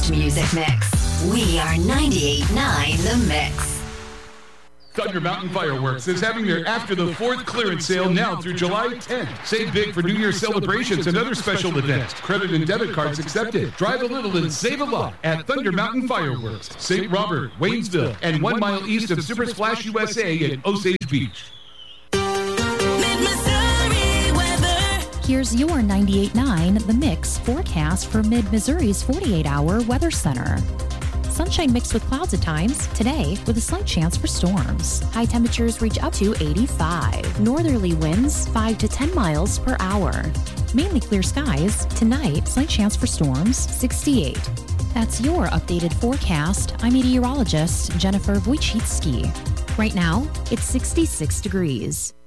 best music mix. We are 98.9 The Mix. Thunder Mountain Fireworks is having their After the 4th clearance sale now through July 10th. Save big for New Year's celebrations and other special events. Credit and debit cards accepted. Drive a little and save a lot at Thunder Mountain Fireworks, St. Robert, Waynesville, and 1 mile east of Super Splash USA in Osage Beach. Here's your 98.9 The Mix forecast for Mid-Missouri's 48-hour weather center. Sunshine mixed with clouds at times today with a slight chance for storms. High temperatures reach up to 85. Northerly winds 5 to 10 miles per hour. Mainly clear skies. Tonight, slight chance for storms 68. That's your updated forecast. I'm meteorologist Jennifer Wojcicki. Right now, it's 66 degrees.